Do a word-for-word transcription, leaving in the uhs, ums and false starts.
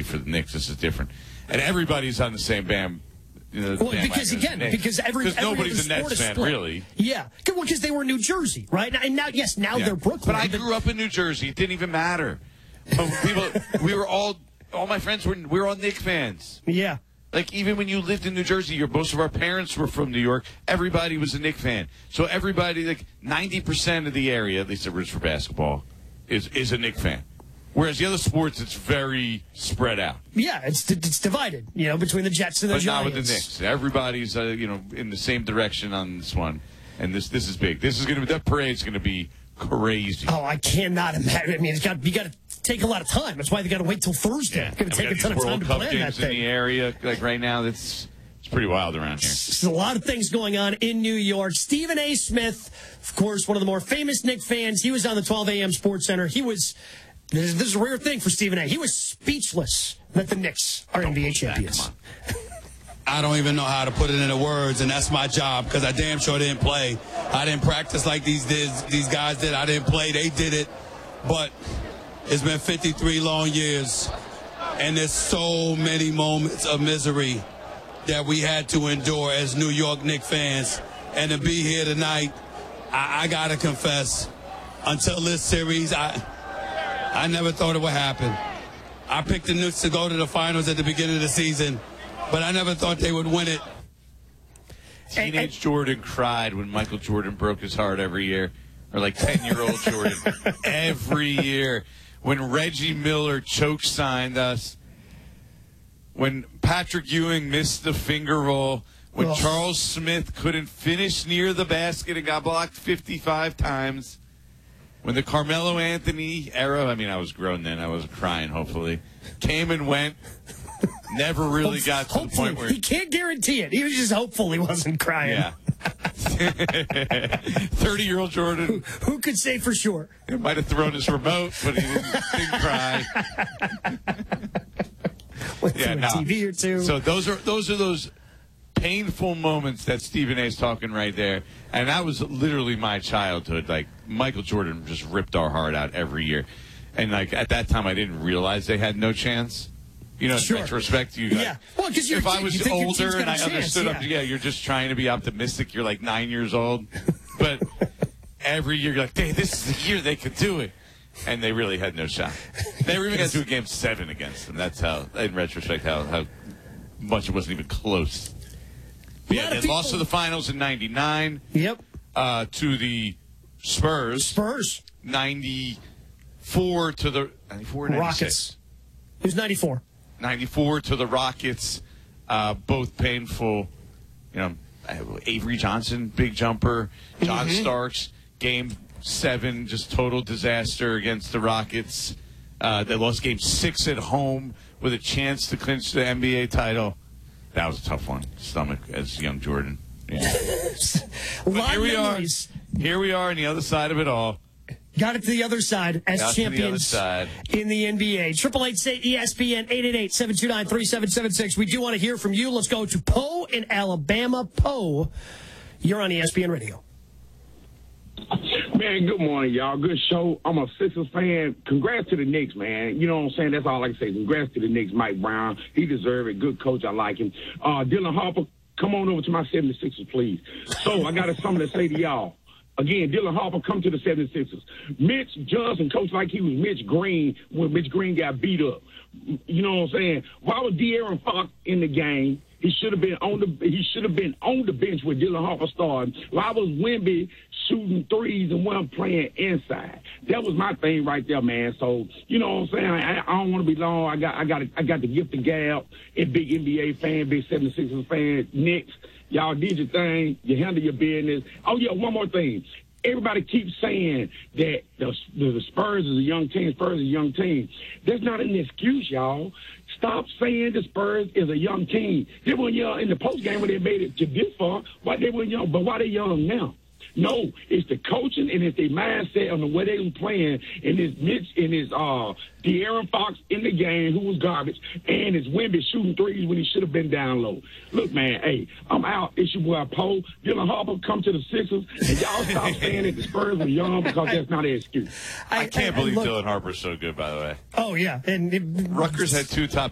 obviously for the Knicks, this is different. And everybody's on the same band. You know, well, because again, because every because nobody's a Nets fan, split. really. Yeah, well, because they were in New Jersey, right? And now, yes, now yeah. they're Brooklyn. But I grew up in New Jersey. It didn't even matter. People, we were all, all my friends were, we were all Knicks fans. Yeah. Like, even when you lived in New Jersey, your, most of our parents were from New York. Everybody was a Knicks fan. So everybody, like, ninety percent of the area, at least it was for basketball, is, is a Knicks fan. Whereas the other sports, it's very spread out. Yeah, it's it's divided, you know, between the Jets and the but Giants. But not with the Knicks. Everybody's, uh, you know, in the same direction on this one. And this this is big. This is going to be, that parade's going to be crazy. Oh, I cannot imagine. I mean, it's got you got to take a lot of time. That's why they got to wait till Thursday. Yeah. It's going to take a ton of time World to Cup plan that games thing. in the area, like right now, that's it's pretty wild around here. There's a lot of things going on in New York. Stephen A. Smith, of course, one of the more famous Knicks fans. He was on the twelve a.m. Sports Center. He was. This is, this is a rare thing for Stephen A. He was speechless that the Knicks are N B A champions. I don't even know how to put it into words, and that's my job because I damn sure didn't play. I didn't practice like these did, these guys did. I didn't play. They did it. But it's been fifty-three long years, and there's so many moments of misery that we had to endure as New York Knicks fans. And to be here tonight, I, I got to confess, until this series, I... I never thought it would happen. I picked the Knicks to go to the finals at the beginning of the season, but I never thought they would win it. Teenage Jordan cried when Michael Jordan broke his heart every year, or like ten-year-old Jordan every year. When Reggie Miller choke signed us, when Patrick Ewing missed the finger roll, when oh. Charles Smith couldn't finish near the basket and got blocked fifty-five times. When the Carmelo Anthony era, I mean, I was grown then. I wasn't crying, hopefully. Came and went. Never really Hope, got to the point where... He can't guarantee it. He was just hopeful he wasn't crying. Yeah. thirty-year-old Jordan. Who, who could say for sure? He might have thrown his remote, but he didn't, didn't cry. Went yeah, through no. a T V or two. So those are those are those... painful moments that Stephen A. is talking right there. And that was literally my childhood. Like, Michael Jordan just ripped our heart out every year. And, like, at that time, I didn't realize they had no chance. You know, sure. in retrospect, you yeah. Well, because if I was older and I chance, understood, yeah. Up, yeah, you're just trying to be optimistic. You're, like, nine years old. But every year, you're like, hey, this is the year they could do it. And they really had no shot. They were even got to a game seven against them. That's how, in retrospect, how, how much it wasn't even close. Yeah, they people... lost to the finals in ninety-nine. Yep. Uh, to the Spurs. Spurs. ninety-four to the ninety-four, Rockets. It was ninety-four. ninety-four to the Rockets. Uh, both painful. You know, Avery Johnson, big jumper. John mm-hmm. Starks, game seven, just total disaster against the Rockets. Uh, they lost game six at home with a chance to clinch the N B A title. That was a tough one. Stomach as young Jordan. Yeah. But here we memories. are. Here we are on the other side of it all. Got it to the other side as Got champions the other side. in the N B A. Triple eight say E S P N eight eight eight seven two nine three seven seven six. We do want to hear from you. Let's go to Poe in Alabama. Poe, you're on E S P N Radio. Man, good morning, y'all. Good show. I'm a Sixers fan. Congrats to the Knicks, man. You know what I'm saying? That's all I can say. Congrats to the Knicks, Mike Brown. He deserves it. Good coach. I like him. Uh, Dylan Harper, come on over to my seventy-sixers, please. So I got something to say to y'all. Again, Dylan Harper, come to the seventy-sixers. Mitch Johnson coached like he was Mitch Green when Mitch Green got beat up. You know what I'm saying? Why was De'Aaron Fox in the game? He should have been on the he should have been on the bench with Dylan Harper starting. Why was Wemby shooting threes and one playing inside? That was my thing right there, man. So you know what I'm saying? I, I don't want to be long. I got I got I got the gift of gab. A big N B A fan, big seventy-sixers fan. Knicks, y'all did your thing. You handle your business. Oh yeah, one more thing. Everybody keeps saying that the, the Spurs is a young team, Spurs is a young team. That's not an excuse, y'all. Stop saying the Spurs is a young team. They weren't young in the postgame when they made it to this far. Why they weren't young, but why they young now? No, it's the coaching and it's the mindset on the way they were playing. And it's Mitch and it's uh, De'Aaron Fox in the game, who was garbage, and it's Wemby shooting threes when he should have been down low. Look, man, hey, I'm out. It's your boy Poe. Dylan Harper, come to the Sixers, and y'all stop saying that the Spurs are young because that's not an excuse. I, I can't I, believe I look, Dylan Harper's so good, by the way. Oh, yeah. And it, Rutgers had two top